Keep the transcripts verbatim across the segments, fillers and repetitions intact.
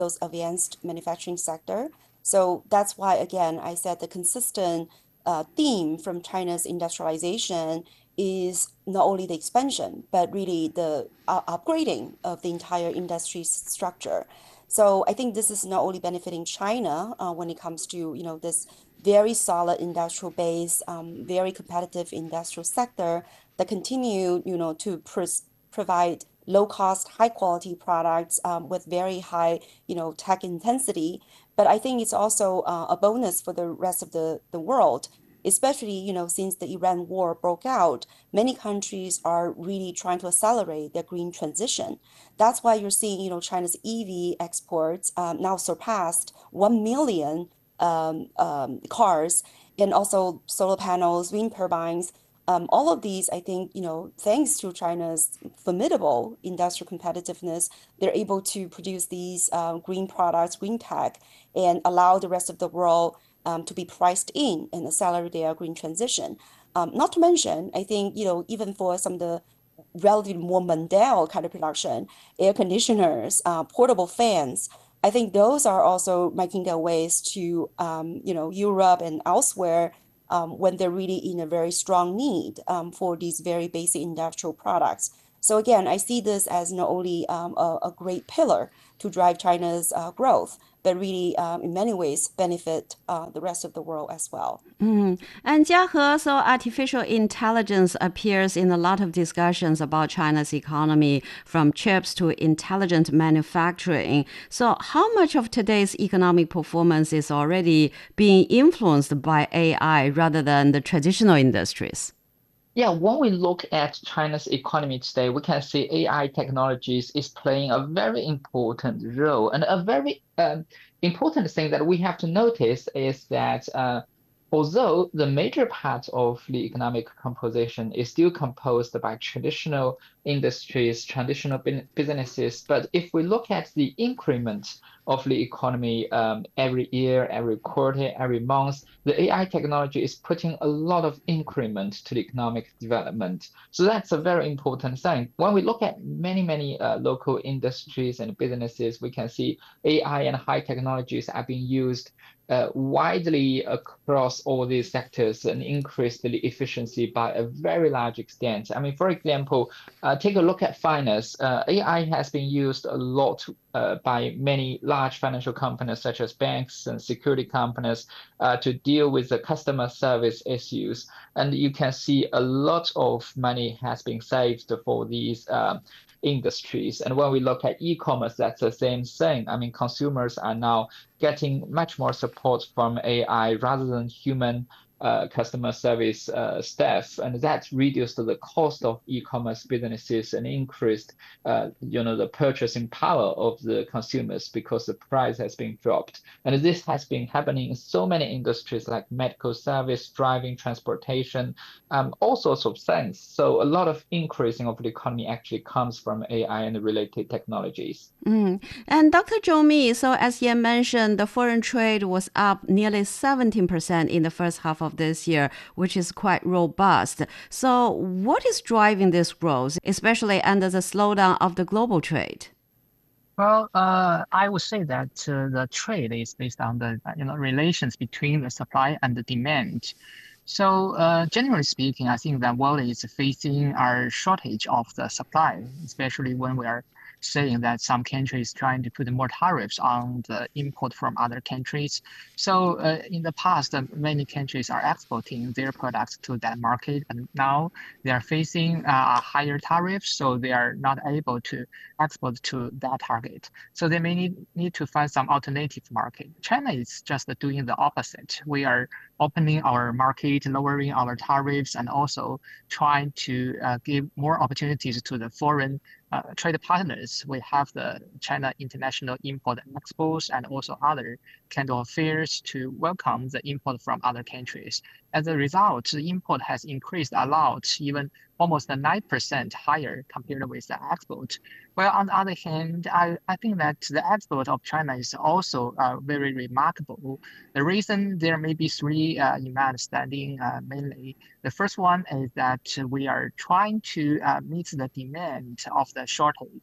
those advanced manufacturing sector. So that's why, again, I said the consistent uh, theme from China's industrialization is not only the expansion, but really the uh, upgrading of the entire industry structure. So I think this is not only benefiting China uh, when it comes to, you know, this very solid industrial base, um, very competitive industrial sector that continue, you know, to pres provide low cost, high quality products um, with very high, you know, tech intensity. But I think it's also uh, a bonus for the rest of the, the world, especially, you know, since the Iran war broke out, many countries are really trying to accelerate their green transition. That's why you're seeing, you know, China's E V exports um, now surpassed one million um, um, cars, and also solar panels, wind turbines. Um, all of these, I think, you know, thanks to China's formidable industrial competitiveness, they're able to produce these uh, green products, green tech, and allow the rest of the world um, to be priced in and accelerate their green transition. Um, not to mention, I think, you know, even for some of the relatively more mundane kind of production, air conditioners, uh, portable fans, I think those are also making their ways to, um, you know, Europe and elsewhere um, when they're really in a very strong need um, for these very basic industrial products. So again, I see this as not only um, a, a great pillar to drive China's uh, growth, but really um, in many ways benefit uh, the rest of the world as well. Mm. And Jiahe, so artificial intelligence appears in a lot of discussions about China's economy, from chips to intelligent manufacturing. So, how much of today's economic performance is already being influenced by A I rather than the traditional industries? Yeah, when we look at China's economy today, we can see A I technologies is playing a very important role. And a very um, important thing that we have to notice is that uh, although the major part of the economic composition is still composed by traditional industries, traditional bin- businesses, but if we look at the increment of the economy um, every year, every quarter, every month, the A I technology is putting a lot of increment to the economic development. So that's a very important thing. When we look at many, many uh, local industries and businesses, we can see A I and high technologies are being used uh, widely across all these sectors and increase the efficiency by a very large extent. I mean, for example, uh, take a look at finance. Uh, A I has been used a lot uh, by many large financial companies such as banks and security companies uh, to deal with the customer service issues. And you can see a lot of money has been saved for these uh, industries. And when we look at e-commerce, that's the same thing. I mean, consumers are now getting much more support from A I rather than human uh, customer service uh, staff, and that reduced the cost of e-commerce businesses and increased, uh, you know, the purchasing power of the consumers because the price has been dropped. And this has been happening in so many industries like medical service, driving, transportation, um, all sorts of things. So a lot of increasing of the economy actually comes from A I and related technologies. Mm. And Doctor Zhou Mi, so as Yan mentioned, the foreign trade was up nearly seventeen percent in the first half of this year, which is quite robust. So what is driving this growth, especially under the slowdown of the global trade? Well, uh, I would say that uh, the trade is based on the uh, you know relations between the supply and the demand. So, uh, generally speaking, I think that world is facing a shortage of the supply, especially when we are saying that some countries trying to put more tariffs on the import from other countries. So, uh, in the past, uh, many countries are exporting their products to that market, and now they are facing uh, higher tariffs, so they are not able to export to that target. So they may need, need to find some alternative market. China is just doing the opposite. We are opening our market, lowering our tariffs, and also trying to uh, give more opportunities to the foreign uh, trade partners. We have the China International Import Expos and also other kind of fairs to welcome the import from other countries. As a result, the import has increased a lot, even almost nine percent higher compared with the export. Well, on the other hand, I, I think that the export of China is also uh, very remarkable. The reason there may be three, uh, in my understanding, uh, mainly. The first one is that we are trying to uh, meet the demand of the shortage.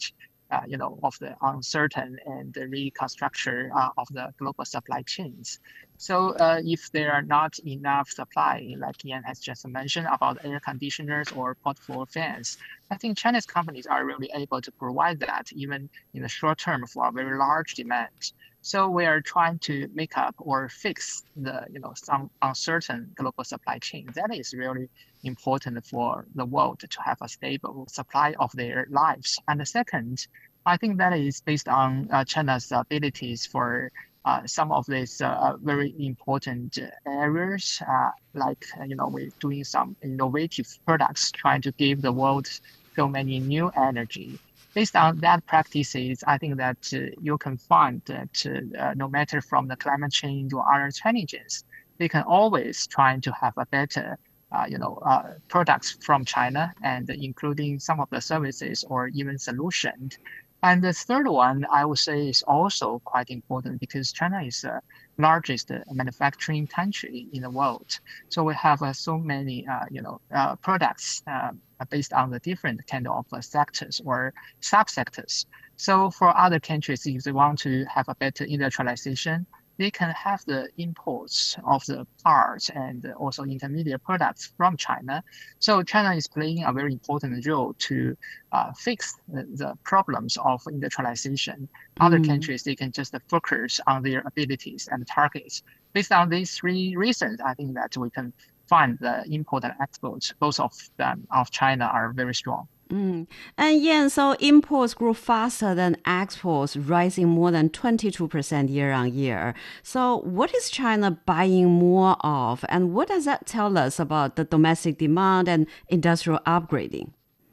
uh, you know, of the uncertain and the reconstruction uh, of the global supply chains. So uh, if there are not enough supply, like Ian has just mentioned about air conditioners or portable fans, I think Chinese companies are really able to provide that even in the short term for a very large demand. So we are trying to make up or fix the, you know, some uncertain global supply chain. That is really important for the world to have a stable supply of their lives. And the second, I think that is based on uh, China's abilities for uh, some of these uh, very important areas, uh, like, uh, you know, we're doing some innovative products, trying to give the world so many new energy. Based on that practices, I think that uh, you can find that uh, no matter from the climate change or other challenges, they can always try to have a better uh, you know, uh, products from China, and including some of the services or even solutions. And the third one, I would say, is also quite important because China is the largest manufacturing country in the world. So we have uh, so many, uh, you know, uh, products uh, based on the different kind of uh, sectors or subsectors. So for other countries, if they want to have a better industrialization, they can have the imports of the parts and also intermediate products from China. So China is playing a very important role to uh, fix the, the problems of industrialization. Other Mm. countries, they can just focus on their abilities and targets. Based on these three reasons, I think that we can find the import and export, both of them of China are very strong. Mm. And yeah, so imports grew faster than exports, rising more than twenty-two percent year on year. So what is China buying more of? And what does that tell us about the domestic demand and industrial upgrading?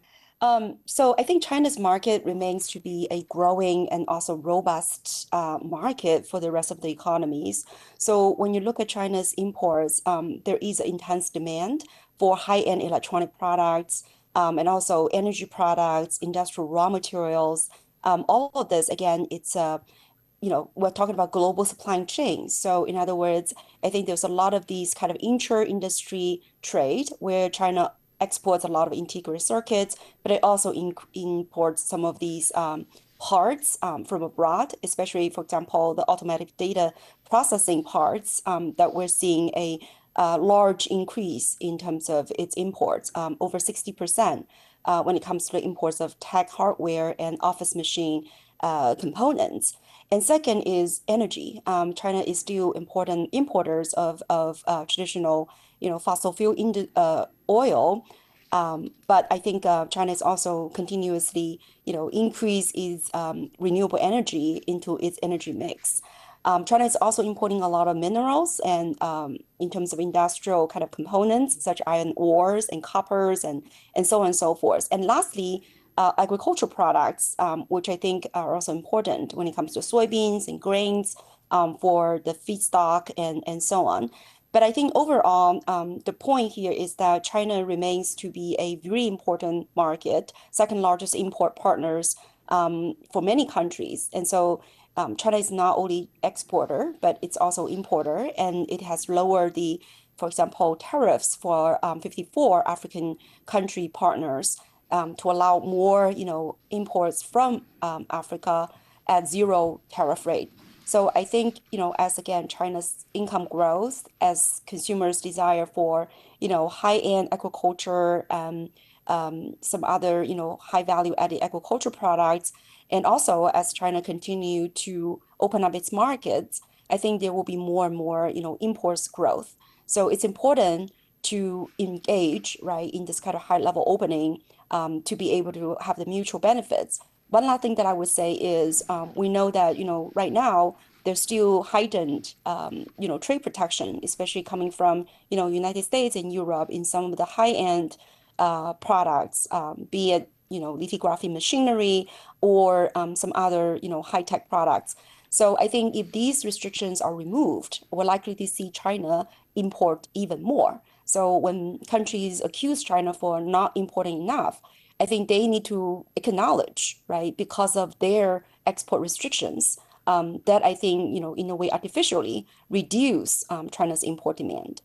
Um, so I think China's market remains to be a growing and also robust uh, market for the rest of the economies. So when you look at China's imports, um, there is intense demand for high-end electronic products, um, and also energy products, industrial raw materials. Um, all of this, again, it's a you know, we're talking about global supply chains. So in other words, I think there's a lot of these kind of intra-industry trade where China exports a lot of integrated circuits, but it also in, imports some of these um, parts um, from abroad, especially, for example, the automatic data processing parts um, that we're seeing a uh, large increase in terms of its imports, um, over sixty percent uh, when it comes to the imports of tech hardware and office machine uh, components. And second is energy. Um, China is still important importers of of uh, traditional, you know, fossil fuel uh, oil. Um, but I think uh, China is also continuously, you know, increase its um, renewable energy into its energy mix. Um, China is also importing a lot of minerals and um, in terms of industrial kind of components, such iron ores and coppers and and so on and so forth. And lastly, uh, agricultural products, um, which I think are also important when it comes to soybeans and grains um, for the feedstock and, and so on. But I think overall, um, the point here is that China remains to be a very important market, second largest import partners um, for many countries. And so um, China is not only exporter, but it's also importer, and it has lowered the, for example, tariffs for um, fifty-four African country partners um, to allow more, you know, imports from um, Africa at zero tariff rate. So I think, you know, as again, China's income grows, as consumers desire for, you know, high-end agriculture, um, um, some other, you know, high value added agriculture products, and also as China continue to open up its markets, I think there will be more and more, you know, imports growth. So it's important to engage, right, in this kind of high level opening um, to be able to have the mutual benefits. One last thing that I would say is um, we know that, you know, right now there's still heightened, um, you know, trade protection, especially coming from, you know, United States and Europe in some of the high-end uh, products, um, be it, you know, lithography machinery or um, some other, you know, high-tech products. So I think if these restrictions are removed, we're likely to see China import even more. So when countries accuse China for not importing enough, I think they need to acknowledge, right, because of their export restrictions, um, that I think, you know, in a way artificially reduce um, China's import demand.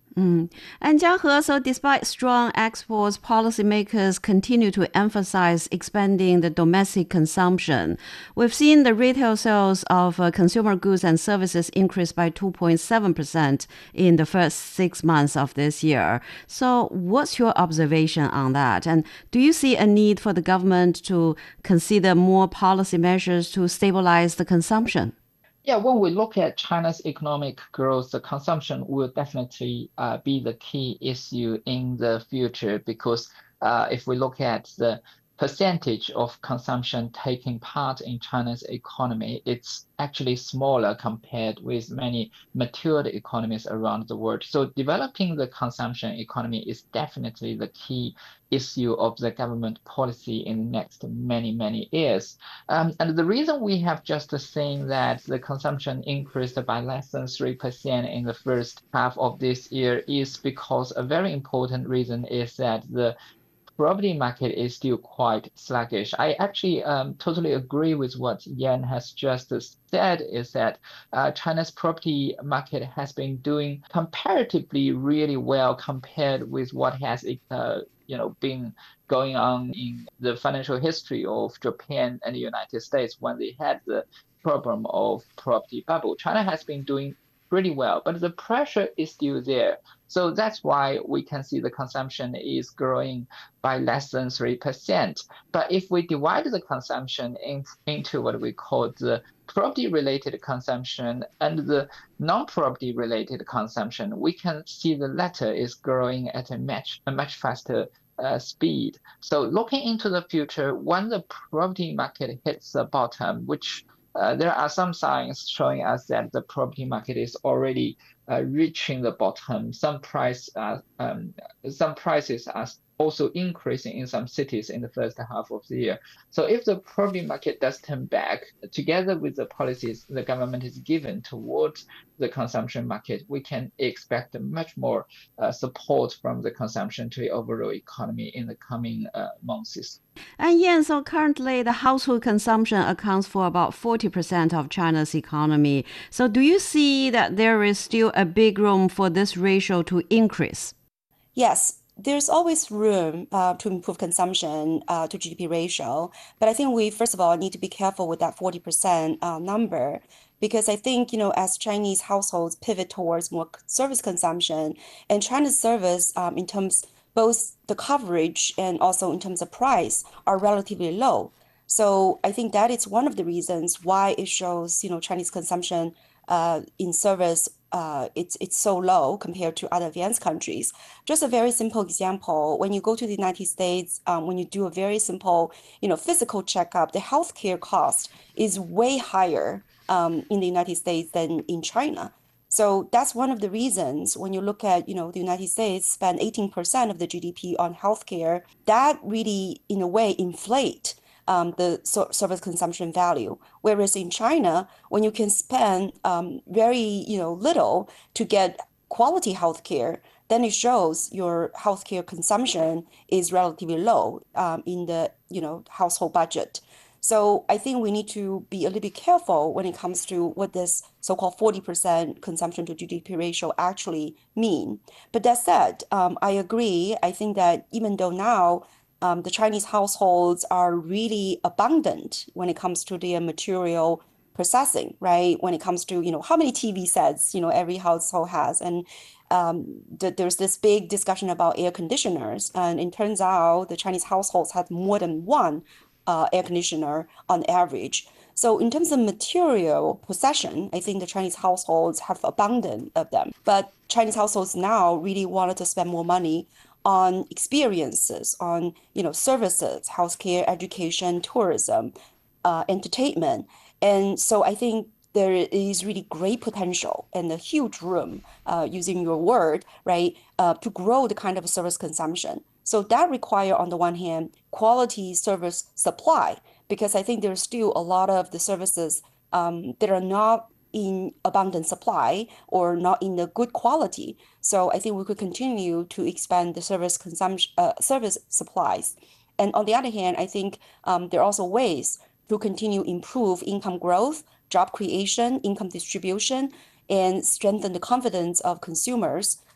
Mm. And Jiahe, so despite strong exports, policymakers continue to emphasize expanding the domestic consumption. We've seen the retail sales of uh, consumer goods and services increase by two point seven percent in the first six months of this year. So what's your observation on that? And do you see a need for the government to consider more policy measures to stabilize the consumption? Yeah, when we look at China's economic growth, the consumption will definitely uh, be the key issue in the future because uh, if we look at the percentage of consumption taking part in China's economy, it's actually smaller compared with many matured economies around the world. So developing the consumption economy is definitely the key issue of the government policy in the next many, many years. Um, and the reason we have just seen that the consumption increased by less than three percent in the first half of this year is because a very important reason is that the property market is still quite sluggish. I actually um, totally agree with what Yan has just said, is that uh, China's property market has been doing comparatively really well compared with what has uh, you know, been going on in the financial history of Japan and the United States when they had the problem of property bubble. China has been doing pretty well, but the pressure is still there. So that's why we can see the consumption is growing by less than three percent. But if we divide the consumption in, into what we call the property-related consumption and the non-property related consumption, we can see the latter is growing at a much, a much faster uh, speed. So looking into the future, when the property market hits the bottom, which Uh, there are some signs showing us that the property market is already uh, reaching the bottom. Some price, uh, um, some prices are also increasing in some cities in the first half of the year. So if the property market does turn back, together with the policies the government is given towards the consumption market, we can expect much more uh, support from the consumption to the overall economy in the coming uh, months. And yeah, so currently the household consumption accounts for about forty percent of China's economy. So do you see that there is still a big room for this ratio to increase? Yes, there's always room uh, to improve consumption uh, to G D P ratio. But I think we, first of all, need to be careful with that forty percent uh, number because I think, you know, as Chinese households pivot towards more service consumption and China's service um, in terms both the coverage and also in terms of price are relatively low. So I think that is one of the reasons why it shows, you know, Chinese consumption uh, in service uh, it's it's so low compared to other advanced countries. Just a very simple example: when you go to the United States, um, when you do a very simple, you know, physical checkup, the healthcare cost is way higher um, in the United States than in China. So that's one of the reasons when you look at, you know, the United States spend eighteen percent of the G D P on healthcare, that really, in a way, inflate um, the so service consumption value. Whereas in China, when you can spend um, very, you know, little to get quality healthcare, then it shows your healthcare consumption is relatively low um, in the, you know, household budget. So I think we need to be a little bit careful when it comes to what this so-called forty percent consumption to G D P ratio actually mean. But that said, um, I agree. I think that even though now um, the Chinese households are really abundant when it comes to their material processing, right? When it comes to, you know, how many T V sets, you know, every household has. And um, th there's this big discussion about air conditioners. And it turns out the Chinese households have more than one Uh, air conditioner on average. So in terms of material possession, I think the Chinese households have abundant of them. But Chinese households now really wanted to spend more money on experiences, on, you know, services, healthcare, education, tourism, uh, entertainment. And so I think there is really great potential and a huge room, uh, using your word, right, uh, to grow the kind of service consumption. So that require, on the one hand, quality service supply, because I think there's still a lot of the services um, that are not in abundant supply or not in the good quality. So I think we could continue to expand the service consumption, uh, service supplies. And on the other hand, I think um, there are also ways to continue improve income growth, job creation, income distribution, and strengthen the confidence of consumers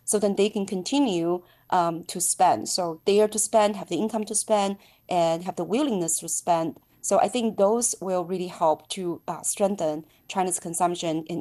so then they can continue um, to spend. So they are to spend, have the income to spend, and have the willingness to spend. So I think those will really help to uh, strengthen China's consumption and